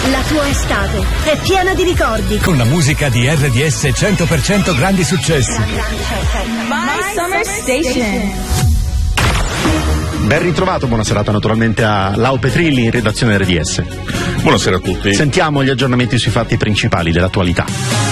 La tua estate è piena di ricordi. Con la musica di RDS 100% grandi successi. My Summer Station. Ben ritrovato, buona serata naturalmente a Lau Petrilli in redazione RDS. Buonasera a tutti. Sentiamo gli aggiornamenti sui fatti principali dell'attualità.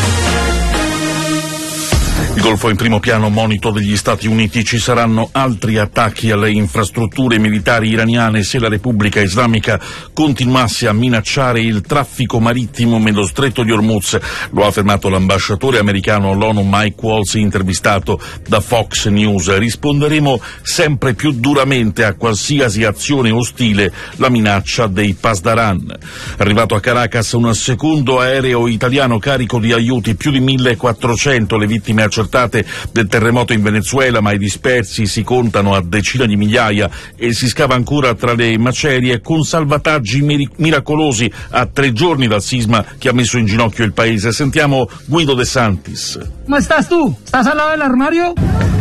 Il Golfo in primo piano, monito degli Stati Uniti. Ci saranno altri attacchi alle infrastrutture militari iraniane se la Repubblica Islamica continuasse a minacciare il traffico marittimo nello stretto di Hormuz. Lo ha affermato l'ambasciatore americano all'ONU Mike Waltz, intervistato da Fox News. Risponderemo sempre più duramente a qualsiasi azione ostile, la minaccia dei Pasdaran. Arrivato a Caracas un secondo aereo italiano carico di aiuti, più di 1400 le vittime accertate del terremoto in Venezuela, ma i dispersi si contano a decine di migliaia e si scava ancora tra le macerie con salvataggi miracolosi a 3 giorni dal sisma che ha messo in ginocchio il paese. Sentiamo Guido De Santis. ¿Cómo estás tú? ¿Estás al lado del armario?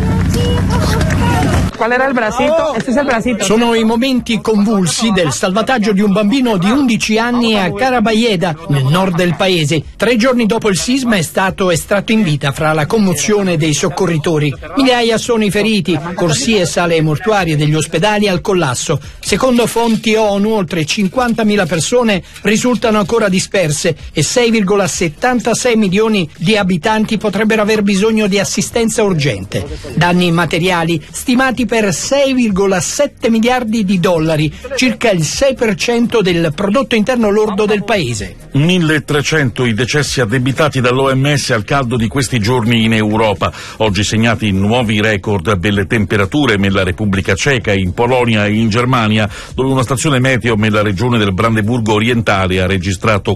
¿Cuál era el bracito? Este es el bracito. Sono i momenti convulsi del salvataggio di un bambino di 11 anni a Carabayeda, nel nord del paese. 3 giorni dopo il sisma è stato estratto in vita fra la commozione dei soccorritori. Migliaia sono i feriti, corsie e sale mortuarie degli ospedali al collasso. Secondo fonti ONU, oltre 50.000 persone risultano ancora disperse e 6,76 milioni di abitanti potrebbero aver bisogno di assistenza urgente. Danni materiali stimati per 6,7 miliardi di dollari, circa il 6% del prodotto interno lordo del paese. 1300 i decessi addebitati dall'OMS al caldo di questi giorni in Europa. Oggi segnati nuovi record delle temperature nella Repubblica Ceca, in Polonia e in Germania, dove una stazione meteo nella regione del Brandeburgo orientale ha registrato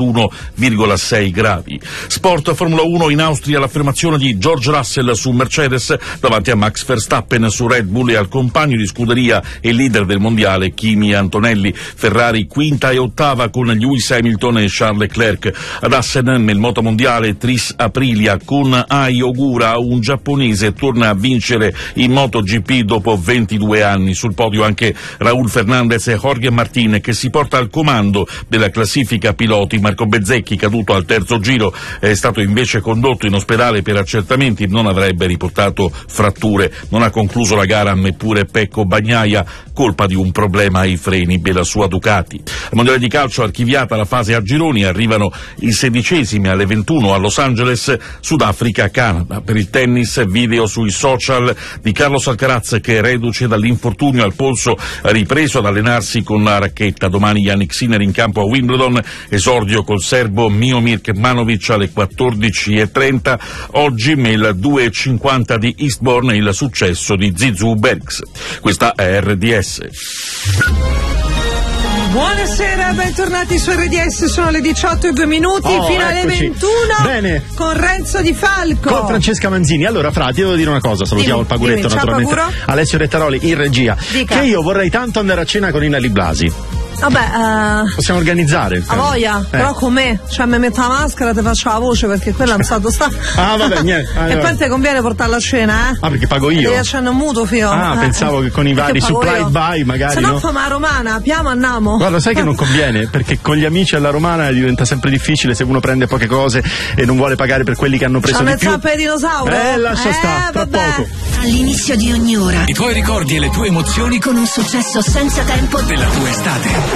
41,6 gradi. Sport, Formula 1 in Austria, l'affermazione di George Russell su Mercedes davanti a Max Verstappen su Red Bull e al compagno di scuderia e leader del mondiale Kimi Antonelli. Ferrari quinta e ottava con Lewis Hamilton e Charles Leclerc. Ad Assen nel motomondiale Tris Aprilia con Ai Ogura, un giapponese, torna a vincere in MotoGP dopo 22 anni. Sul podio anche Raúl Fernández e Jorge Martín, che si porta al comando della classifica piloti. Marco Bezzecchi, caduto al terzo giro, è stato invece condotto in ospedale per accertamenti, non avrebbe riportato fratture. Non ha concluso la gara neppure Pecco Bagnaia, colpa di un problema ai freni della sua Ducati. Al mondiale di calcio archiviata la fase a gironi, arrivano i 16esimi alle 21 a Los Angeles, Sudafrica-Canada. Per il tennis, video sui social di Carlos Alcaraz che, reduce dall'infortunio al polso, ha ripreso ad allenarsi con la racchetta. Domani Jannik Sinner in campo a Wimbledon, esordio col serbo Miomir Kecmanovic alle 14:30. Oggi nel 2:50 di Eastbourne il successo di Zizou Bergs. Questa è RDS. Buonasera, bentornati su RDS, sono le 18:02, fino alle 21. Bene. Con Renzo Di Falco. Con Francesca Manzini. Allora, Fra, ti devo dire una cosa, salutiamo il Paguretto naturalmente. Ciao, Alessio Rettaroli in regia. Dica. Che io vorrei tanto andare a cena con Inali Blasi. Vabbè, possiamo organizzare. A voglia, però con me, cioè mi metto la maschera e ti faccio la voce perché quella non so dove sta. Ah, vabbè, niente. E poi ti conviene portarla a cena, eh? Ah, perché pago io? Devi accendere un mutuo, fio. Pensavo che con i vari supply buy magari. Se no, no? fa romana, piamo andiamo. Guarda, sai che non conviene, perché con gli amici alla romana diventa sempre difficile se uno prende poche cose e non vuole pagare per quelli che hanno preso di più. C'ha le dinosauro? Lascia stare, tra poco. All'inizio di ogni ora I tuoi ricordi e le tue emozioni con un successo senza tempo della tua estate.